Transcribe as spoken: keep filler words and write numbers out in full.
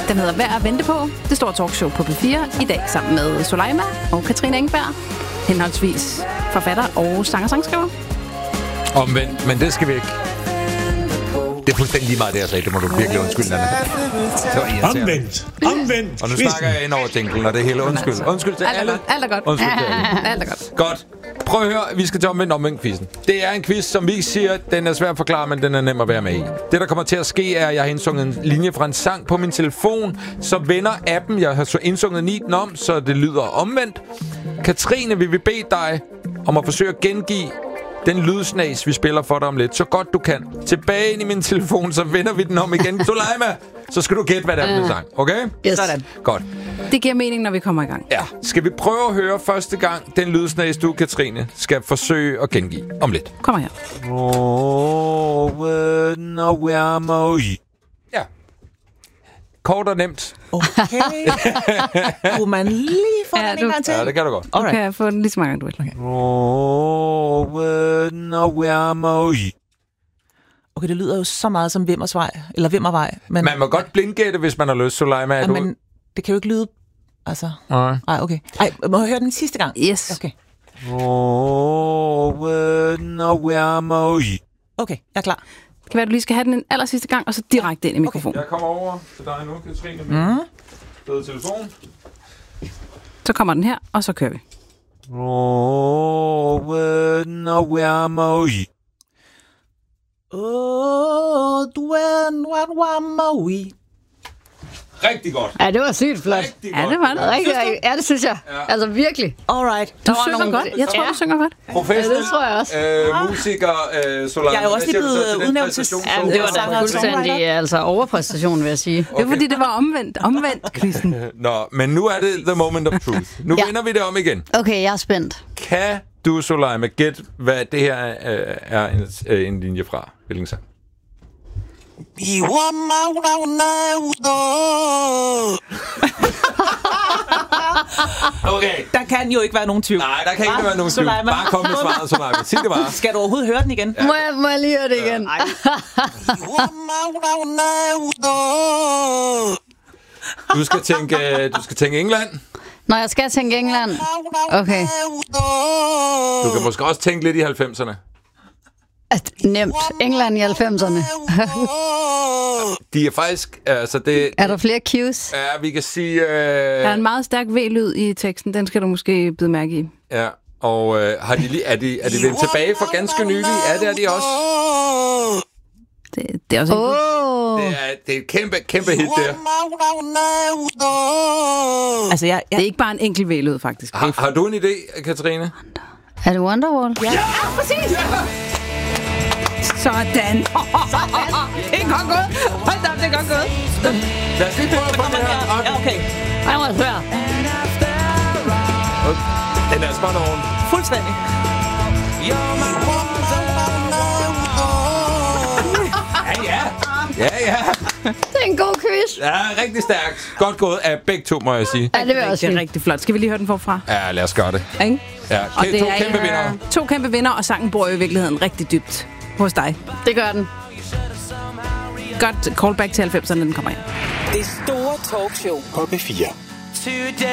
Den hedder Værd at vente på. Det store talkshow på P fire. I dag sammen med Soleima og Katrine Engberg. Henholdsvis forfatter og sanger-sangskriver. Omvendt, men det skal vi ikke. Det er fuldstændig lige meget, det jeg sagde. Det må du virkelig undskylde, Anna. Omvendt. Omvendt. Og nu snakker jeg ind over jinglen, og det hele undskyld. Undskyld til alle. Alt er godt. Undskyld til alle. Alt er godt. Godt. Prøv at høre, vi skal til omvendt omvendt quizzen. Det er en quiz, som vi siger, den er svær at forklare, men den er nem at være med i. Det, der kommer til at ske, er, at jeg har indsunget en linje fra en sang på min telefon, så vender appen. Jeg har så indsunget nitten om, så det lyder omvendt. Katrine, vi vil bede dig om at forsøge at gengive den lydsnas, vi spiller for dig om lidt, så godt du kan. Tilbage ind i min telefon, så vender vi den om igen. Soleima, så skal du gætte, hvad det er for en sang. Okay? Yes. Sådan. Godt. Det giver mening, når vi kommer i gang. Ja. Skal vi prøve at høre første gang, den lydsnas, du, Katrine, skal forsøge at gengive om lidt. Kommer her. Ja. Kort og nemt. Okay. Kunne man lige få Ja, den du- en gang til? Ja, det kan du godt. Okay. Kan jeg få den lige så mange gange, du vil? Okay. Okay, det lyder jo så meget som Vimmersvej, eller Vimmervej. Men, Man må godt blindgætte, hvis man har lyst, Soleima. Er ja, du... men det kan jo ikke lyde... Altså... Nej. Ej, okay. Ej, må jeg høre den sidste gang? Yes. Okay. Okay, jeg er klar. Det kan være, du lige skal have den en aller sidste gang, og så direkte ind i mikrofonen. Jeg kommer over til dig nu, Katrine. Med Mm. fed telefon. Så kommer den her, og så kører vi. Åh, du er en wamawi. Rigtig godt. Ja, det var sygt flot. Rigtig Ja, godt. det var det. Rigtig, ja, det synes jeg. Ja. Altså virkelig. Alright. Du Der var synger nogle- godt. Jeg tror, Ja. du synger godt. Professionel, Ja, det tror jeg også. øh, musiker, øh, Soleima. Jeg er jo også lige Hvad siger du blevet så til den udnævnt til- præstation? Ja, men det var Sanger da og fuldstændig altså overpræstation, vil jeg sige. Det er fordi, det var omvendt. Omvendt quizzen. Nå, men nu er det the moment of truth. Nu Ja. vender vi det om igen. Okay, jeg er spændt. Kan du, Soleima, gætte, hvad det her øh, er en, øh, en linje fra? Hvilken sang? Okay. Der kan jo ikke være nogen tvivl. Nej, der kan ikke Hva? være nogen tvivl. Soleima. Bare kom med svaret, Soleima. Sig det bare. Skal du overhovedet høre den igen? Må jeg, må jeg lige høre det igen? Du skal tænke, øh, du skal tænke England. Når jeg skal tænke England. Okay. Du kan måske også tænke lidt i halvfemserne. At, nemt. England i halvfemserne. De er faktisk, altså det... Er der flere cues? Ja, vi kan sige... Øh, Der er en meget stærk V-lyd i teksten. Den skal du måske bide mærke i. Ja, og øh, har de lige, er de, er de vendt tilbage for ganske nylig? Ja, det er de også. Det, det er også en Åh. Det er, det er et kæmpe, kæmpe hit der. Altså, jeg... Det er ikke bare en enkelt V-lyd, faktisk. Har, har du en idé, Katrine? Er det Wonderwall? Ja. Præcis! Sådan. Det er godt gået. Hold da op, det er godt gået. Lad os lige prøve at få den her op. Ja, okay. Jeg må høre. Den er spot on. Fuldstændig. Ja, ja. Ja, ja. Det er en god quiz. Ja, rigtig stærkt. Godt gået af begge to, må jeg sige. Ja, det vil jeg også Det er sige. rigtig flot. Skal vi lige høre den forfra? Ja, lad os gøre det. Ikke? Ja, Og to det er kæmpe øh, vinder. To kæmpe vinder, og sangen bor jo i virkeligheden rigtig dybt hos dig. Det gør den. Godt callback til halvfemserne, den kommer ind. Det store talkshow på P fire.